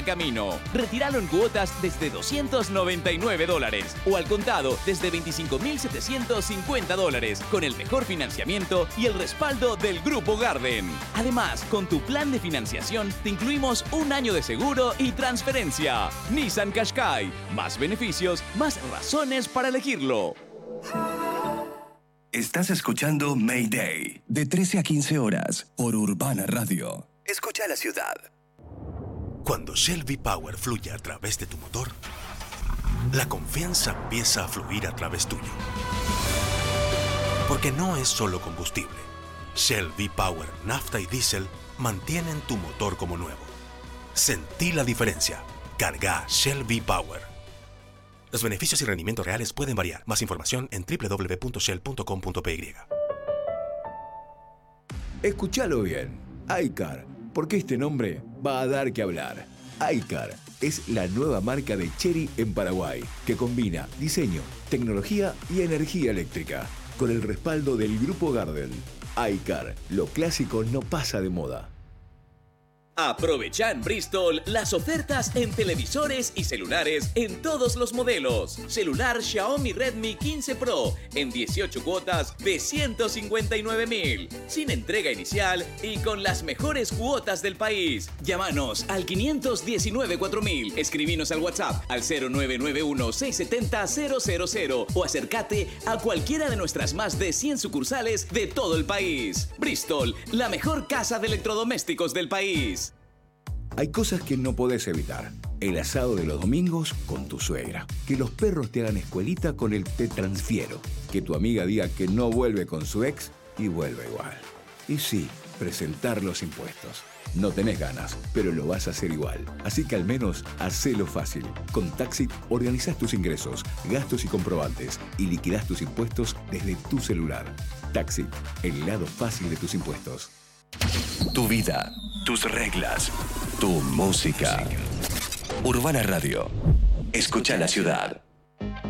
va camino. Retíralo en cuotas desde $299 o al contado desde $25,750 con el mejor financiamiento y el respaldo del Grupo Garden. Además, con tu plan de financiación te incluimos un año de seguro y transferencia. Nissan Qashqai. Más beneficios, más razones para elegirlo. Estás escuchando Mayday, de 13 a 15 horas, por Urbana Radio. Escucha la ciudad. Cuando Shell V-Power fluye a través de tu motor, la confianza empieza a fluir a través tuyo. Porque no es solo combustible. Shell V-Power, nafta y diésel mantienen tu motor como nuevo. Sentí la diferencia. Carga Shell V-Power. Los beneficios y rendimientos reales pueden variar. Más información en www.shell.com.py. Escúchalo bien. iCar, porque este nombre va a dar que hablar. iCar es la nueva marca de Chery en Paraguay, que combina diseño, tecnología y energía eléctrica, con el respaldo del Grupo Garden. iCar, lo clásico no pasa de moda. Aprovecha en Bristol las ofertas en televisores y celulares en todos los modelos. Celular Xiaomi Redmi 15 Pro en 18 cuotas de 159.000, sin entrega inicial y con las mejores cuotas del país. Llámanos al 519-4000, escribinos al WhatsApp al 0991-670-000 o acércate a cualquiera de nuestras más de 100 sucursales de todo el país. Bristol, la mejor casa de electrodomésticos del país. Hay cosas que no podés evitar. El asado de los domingos con tu suegra. Que los perros te hagan escuelita con el Te Transfiero. Que tu amiga diga que no vuelve con su ex y vuelve igual. Y sí, presentar los impuestos. No tenés ganas, pero lo vas a hacer igual. Así que al menos hacelo fácil. Con Taxit organizás tus ingresos, gastos y comprobantes y liquidás tus impuestos desde tu celular. Taxit, el lado fácil de tus impuestos. Tu vida, tus reglas, tu música. Urbana Radio. Escucha la ciudad.